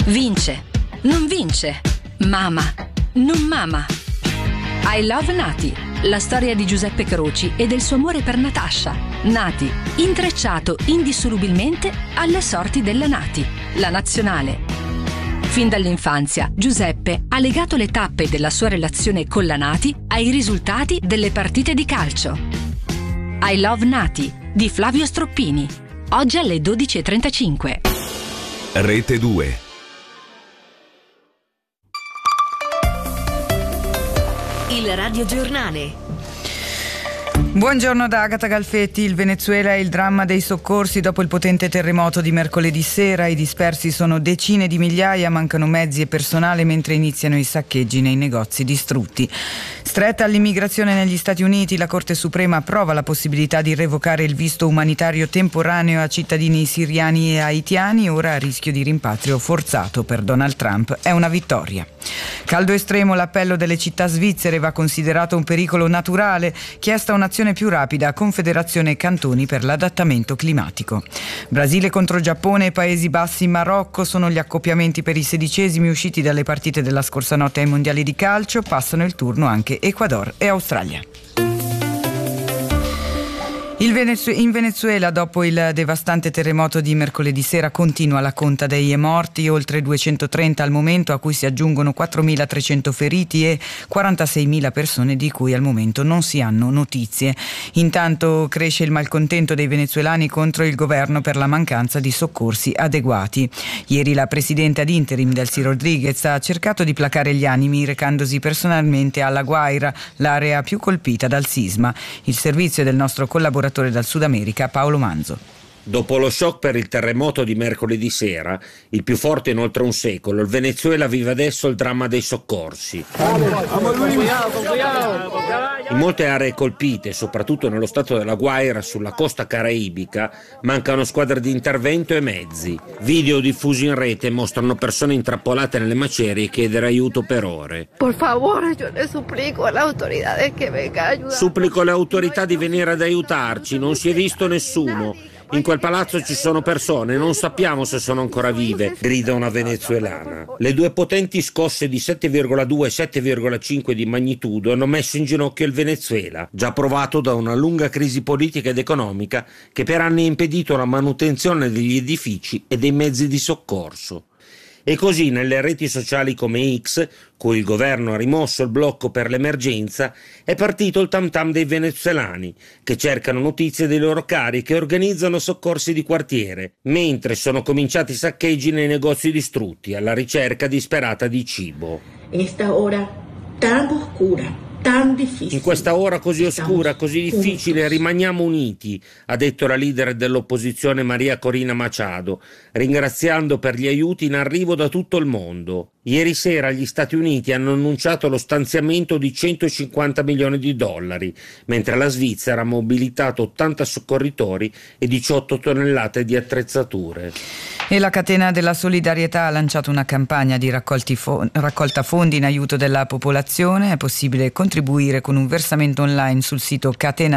Vince, non vince, mama, non mama. I Love Nati, la storia di Giuseppe Croci e del suo amore per Natascia. Nati, intrecciato indissolubilmente alle sorti della Nati, la nazionale. Fin dall'infanzia, Giuseppe ha legato le tappe della sua relazione con la Nati ai risultati delle partite di calcio. I Love Nati, di Flavio Stroppini. Oggi alle 12:35. Rete 2. Il radiogiornale. Buongiorno da Agata Galfetti. Il Venezuela e il dramma dei soccorsi dopo il potente terremoto di mercoledì sera. I dispersi sono decine di migliaia, mancano mezzi e personale mentre iniziano i saccheggi nei negozi distrutti. Stretta all'immigrazione negli Stati Uniti, la Corte Suprema approva la possibilità di revocare il visto umanitario temporaneo a cittadini siriani e haitiani, ora a rischio di rimpatrio forzato. Per Donald Trump è una vittoria. Caldo estremo, l'appello delle città svizzere va considerato un pericolo naturale, chiesta un'azione più rapida, Confederazione Cantoni per l'adattamento climatico. Brasile contro Giappone e Paesi Bassi in Marocco sono gli accoppiamenti per i 16esimi usciti dalle partite della scorsa notte ai mondiali di calcio. Passano il turno anche Ecuador e Australia. In Venezuela, dopo il devastante terremoto di mercoledì sera, continua la conta dei morti, oltre 230 al momento, a cui si aggiungono 4.300 feriti e 46.000 persone di cui al momento non si hanno notizie. Intanto cresce il malcontento dei venezuelani contro il governo per la mancanza di soccorsi adeguati. Ieri la presidente ad interim Delcy Rodriguez ha cercato di placare gli animi recandosi personalmente alla Guaira, l'area più colpita dal sisma. Il servizio del nostro collaboratore dal Sud America, Paolo Manzo. Dopo lo shock per il terremoto di mercoledì sera, il più forte in oltre un secolo, il Venezuela vive adesso il dramma dei soccorsi. In molte aree colpite, soprattutto nello stato della Guaira, sulla costa caraibica, mancano squadre di intervento e mezzi. Video diffusi in rete mostrano persone intrappolate nelle macerie chiedere aiuto per ore. Por favore, io le supplico alle autorità che venga a aiutare. Supplico alle autorità di venire ad aiutarci, non si è visto nessuno. In quel palazzo ci sono persone, non sappiamo se sono ancora vive, grida una venezuelana. Le due potenti scosse di 7,2 e 7,5 di magnitudo hanno messo in ginocchio il Venezuela, già provato da una lunga crisi politica ed economica che per anni ha impedito la manutenzione degli edifici e dei mezzi di soccorso. E così nelle reti sociali come X, cui il governo ha rimosso il blocco per l'emergenza, è partito il tam tam dei venezuelani, che cercano notizie dei loro cari che organizzano soccorsi di quartiere, mentre sono cominciati i saccheggi nei negozi distrutti, alla ricerca disperata di cibo. Esta ora tan oscura. In questa ora così oscura, così difficile, rimaniamo uniti, ha detto la leader dell'opposizione Maria Corina Machado, ringraziando per gli aiuti in arrivo da tutto il mondo. Ieri sera gli Stati Uniti hanno annunciato lo stanziamento di 150 milioni di dollari, mentre la Svizzera ha mobilitato 80 soccorritori e 18 tonnellate di attrezzature. E la Catena della Solidarietà ha lanciato una campagna di raccolta fondi in aiuto della popolazione. È possibile contribuire con un versamento online sul sito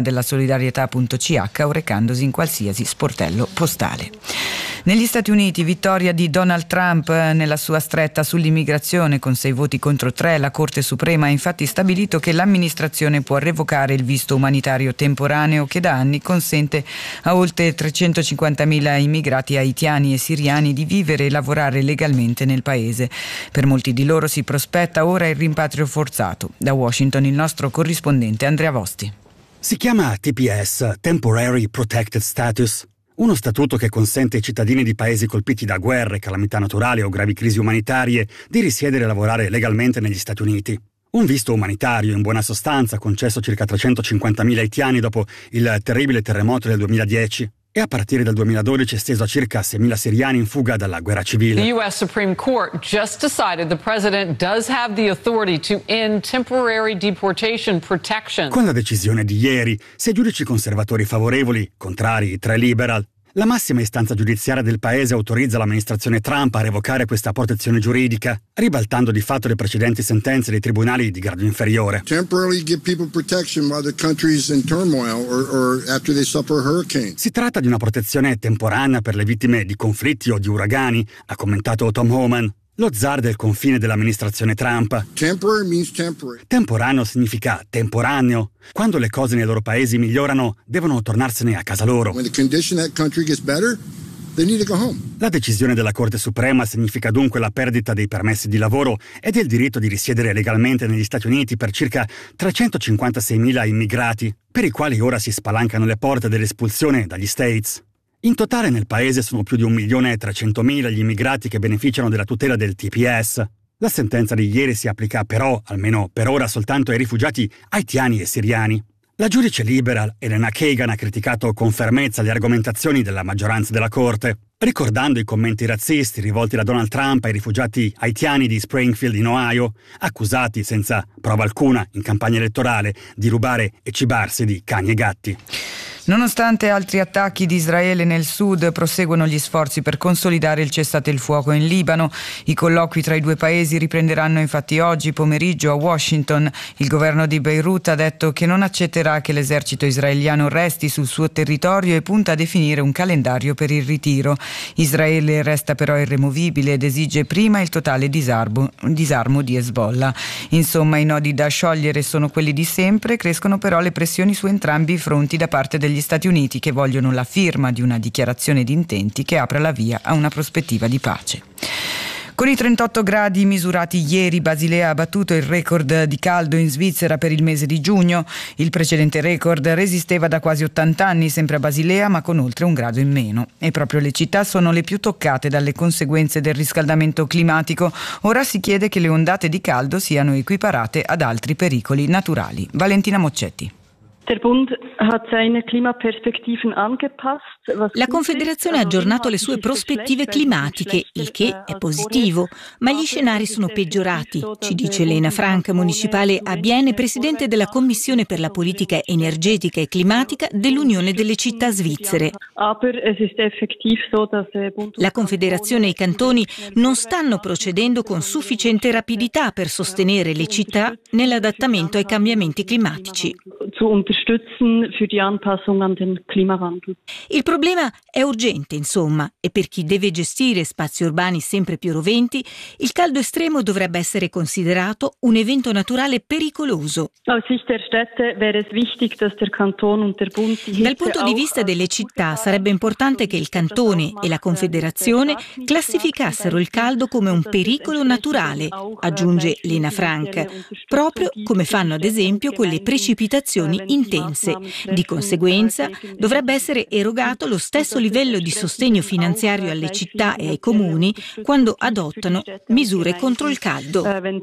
catenadellasolidarietà.ch o recandosi in qualsiasi sportello postale. Negli Stati Uniti, vittoria di Donald Trump nella sua stretta sull'immigrazione con 6 voti contro 3. La Corte Suprema ha infatti stabilito che l'amministrazione può revocare il visto umanitario temporaneo che da anni consente a oltre 350.000 immigrati haitiani e siriani di vivere e lavorare legalmente nel paese. Per molti di loro si prospetta ora il rimpatrio forzato. Da Washington il nostro corrispondente Andrea Vosti. Si chiama TPS, Temporary Protected Status. Uno statuto che consente ai cittadini di paesi colpiti da guerre, calamità naturali o gravi crisi umanitarie di risiedere e lavorare legalmente negli Stati Uniti. Un visto umanitario, in buona sostanza, concesso circa 350.000 haitiani dopo il terribile terremoto del 2010 e a partire dal 2012 esteso a circa 6.000 siriani in fuga dalla guerra civile. The U.S. Supreme Court just decided the president does have the authority to end temporary deportation protection. Con la decisione di ieri, 6 giudici conservatori favorevoli, contrari 3 liberal, la massima istanza giudiziaria del paese autorizza l'amministrazione Trump a revocare questa protezione giuridica, ribaltando di fatto le precedenti sentenze dei tribunali di grado inferiore. Temporarily give people protection while the country's in turmoil or after they suffer a hurricane. Si tratta di una protezione temporanea per le vittime di conflitti o di uragani, ha commentato Tom Homan. lo zar del confine dell'amministrazione Trump. Temporary means temporary. Temporaneo significa temporaneo. Quando le cose nei loro paesi migliorano, devono tornarsene a casa loro. When the condition in that country gets better, they need to go home. La decisione della Corte Suprema significa dunque la perdita dei permessi di lavoro e del diritto di risiedere legalmente negli Stati Uniti per circa 356.000 immigrati, per i quali ora si spalancano le porte dell'espulsione dagli States. In totale nel paese sono più di 1.300.000 gli immigrati che beneficiano della tutela del TPS. La sentenza di ieri si applica però, almeno per ora, soltanto ai rifugiati haitiani e siriani. La giudice liberal Elena Kagan ha criticato con fermezza le argomentazioni della maggioranza della Corte, ricordando i commenti razzisti rivolti da Donald Trump ai rifugiati haitiani di Springfield in Ohio, accusati senza prova alcuna in campagna elettorale di rubare e cibarsi di cani e gatti. Nonostante altri attacchi di Israele nel sud, proseguono gli sforzi per consolidare il cessate il fuoco in Libano. I colloqui tra i due paesi riprenderanno infatti oggi pomeriggio a Washington. Il governo di Beirut ha detto che non accetterà che l'esercito israeliano resti sul suo territorio e punta a definire un calendario per il ritiro. Israele resta però irremovibile ed esige prima il totale disarmo di Hezbollah. Insomma, i nodi da sciogliere sono quelli di sempre, crescono però le pressioni su entrambi i fronti da parte degli Stati Uniti, che vogliono la firma di una dichiarazione di intenti che apra la via a una prospettiva di pace. Con i 38 gradi misurati ieri, Basilea ha battuto il record di caldo in Svizzera per il mese di giugno. Il precedente record resisteva da quasi 80 anni, sempre a Basilea, ma con oltre 1 grado in meno. E proprio le città sono le più toccate dalle conseguenze del riscaldamento climatico. Ora si chiede che le ondate di caldo siano equiparate ad altri pericoli naturali. Valentina Moccetti. La Confederazione ha aggiornato le sue prospettive climatiche, il che è positivo, ma gli scenari sono peggiorati, ci dice Lena Frank, municipale a Bienne, presidente della Commissione per la politica energetica e climatica dell'Unione delle città svizzere. La Confederazione e i cantoni non stanno procedendo con sufficiente rapidità per sostenere le città nell'adattamento ai cambiamenti climatici. Il problema è urgente, insomma, e per chi deve gestire spazi urbani sempre più roventi, il caldo estremo dovrebbe essere considerato un evento naturale pericoloso. Dal punto di vista delle città sarebbe importante che il cantone e la Confederazione classificassero il caldo come un pericolo naturale, aggiunge Lena Frank, proprio come fanno ad esempio con le precipitazioni intense. Di conseguenza dovrebbe essere erogato lo stesso livello di sostegno finanziario alle città e ai comuni quando adottano misure contro il caldo.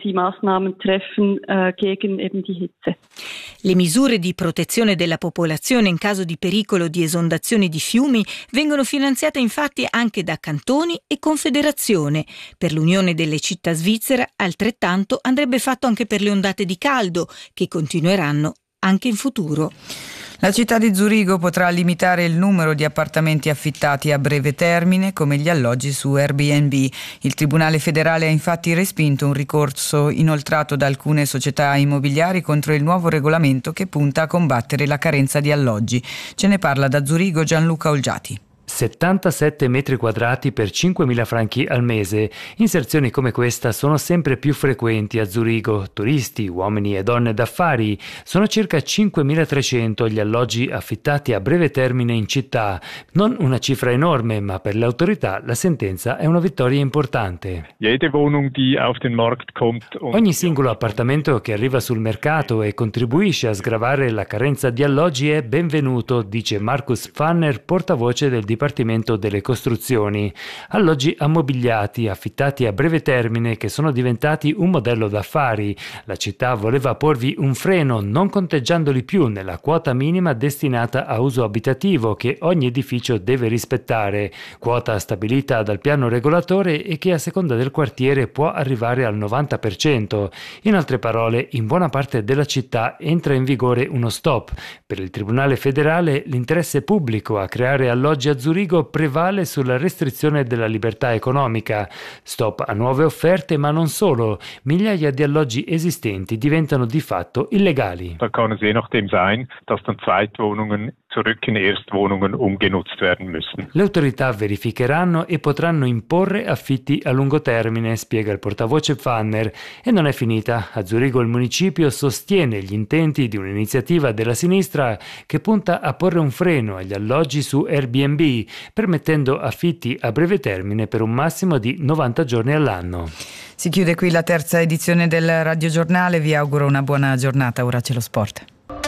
Le misure di protezione della popolazione in caso di pericolo di esondazioni di fiumi vengono finanziate infatti anche da cantoni e confederazione. Per l'Unione delle città svizzera altrettanto andrebbe fatto anche per le ondate di caldo, che continueranno anche in futuro. La città di Zurigo potrà limitare il numero di appartamenti affittati a breve termine, come gli alloggi su Airbnb. Il Tribunale federale ha infatti respinto un ricorso inoltrato da alcune società immobiliari contro il nuovo regolamento che punta a combattere la carenza di alloggi. Ce ne parla da Zurigo Gianluca Olgiati. 77 metri quadrati per 5.000 franchi al mese. Inserzioni come questa sono sempre più frequenti a Zurigo. Turisti, uomini e donne d'affari. Sono circa 5.300 gli alloggi affittati a breve termine in città. Non una cifra enorme, ma per le autorità la sentenza è una vittoria importante. Ogni singolo appartamento che arriva sul mercato e contribuisce a sgravare la carenza di alloggi è benvenuto, dice Markus Pfanner, portavoce del Dipartimento delle Costruzioni. Alloggi ammobiliati, affittati a breve termine, che sono diventati un modello d'affari. La città voleva porvi un freno, non conteggiandoli più nella quota minima destinata a uso abitativo che ogni edificio deve rispettare, quota stabilita dal piano regolatore e che a seconda del quartiere può arrivare al 90%. In altre parole, in buona parte della città entra in vigore uno stop. Per il Tribunale federale l'interesse pubblico a creare alloggi a Zurigo prevale sulla restrizione della libertà economica. Stop a nuove offerte, ma non solo. Migliaia di alloggi esistenti diventano di fatto illegali. zurück in Erstwohnungen umgenutzt werden müssen. Le autorità verificheranno e potranno imporre affitti a lungo termine, spiega il portavoce Pfanner. E non è finita. A Zurigo il municipio sostiene gli intenti di un'iniziativa della sinistra che punta a porre un freno agli alloggi su Airbnb, permettendo affitti a breve termine per un massimo di 90 giorni all'anno. Si chiude qui la terza edizione del radiogiornale, vi auguro una buona giornata, ora c'è lo sport.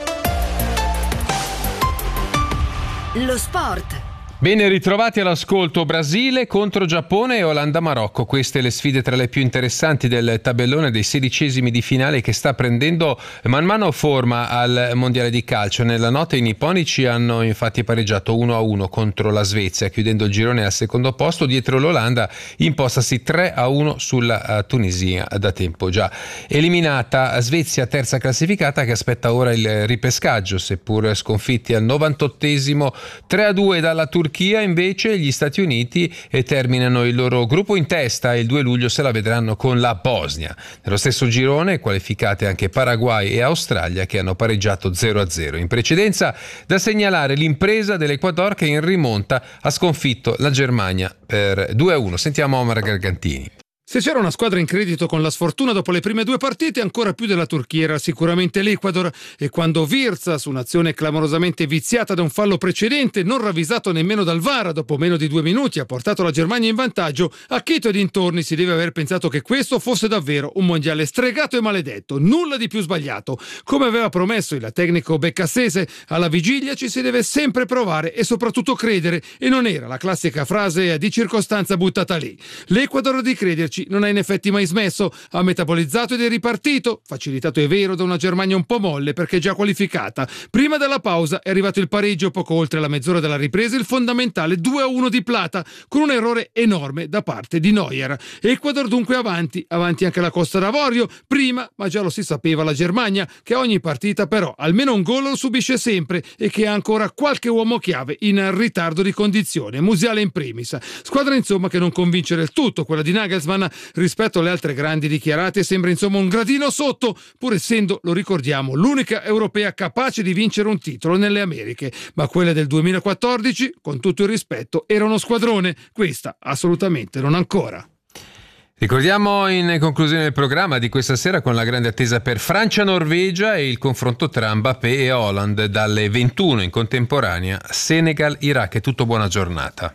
Lo sport. Bene ritrovati all'ascolto. Brasile contro Giappone e Olanda-Marocco. Queste le sfide tra le più interessanti del tabellone dei 16esimi di finale che sta prendendo man mano forma al mondiale di calcio. Nella notte i nipponici hanno infatti pareggiato 1-1 contro la Svezia, chiudendo il girone al secondo posto, dietro l'Olanda impostasi 3-1 sulla Tunisia da tempo già eliminata. Svezia terza classificata che aspetta ora il ripescaggio, seppur sconfitti al 98esimo 3-2 dalla Turchia. Invece gli Stati Uniti terminano il loro gruppo in testa e il 2 luglio se la vedranno con la Bosnia. Nello stesso girone qualificate anche Paraguay e Australia che hanno pareggiato 0-0. In precedenza da segnalare l'impresa dell'Ecuador che in rimonta ha sconfitto la Germania per 2-1. Sentiamo Omar Gargantini. Se c'era una squadra in credito con la sfortuna dopo le prime due partite, ancora più della Turchia era sicuramente l'Ecuador, e quando Virza, su un'azione clamorosamente viziata da un fallo precedente, non ravvisato nemmeno dal VAR, dopo meno di 2 minuti ha portato la Germania in vantaggio, a Quito e dintorni si deve aver pensato che questo fosse davvero un mondiale stregato e maledetto, nulla di più sbagliato. Come aveva promesso il tecnico beccassese, alla vigilia ci si deve sempre provare e soprattutto credere, e non era la classica frase di circostanza buttata lì. L'Ecuador di crederci non ha in effetti mai smesso, ha metabolizzato ed è ripartito, facilitato è vero da una Germania un po' molle perché già qualificata. Prima della pausa è arrivato il pareggio, poco oltre la mezz'ora della ripresa il fondamentale 2-1 di Plata, con un errore enorme da parte di Neuer. Ecuador dunque avanti anche la Costa d'Avorio, prima, ma già lo si sapeva, la Germania, che a ogni partita però almeno un gol lo subisce sempre e che ha ancora qualche uomo chiave in ritardo di condizione, Musiala in primis. Squadra insomma che non convince del tutto, quella di Nagelsmann. Rispetto alle altre grandi dichiarate sembra insomma un gradino sotto, pur essendo, lo ricordiamo, l'unica europea capace di vincere un titolo nelle Americhe, ma quella del 2014, con tutto il rispetto, era uno squadrone, questa assolutamente non ancora. Ricordiamo in conclusione del programma di questa sera con la grande attesa per Francia-Norvegia e il confronto tra Mbappé e Haaland dalle 21 in contemporanea Senegal-Iraq. È tutto, buona giornata.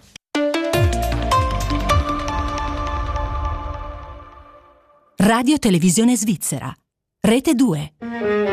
Radio Televisione Svizzera, Rete 2.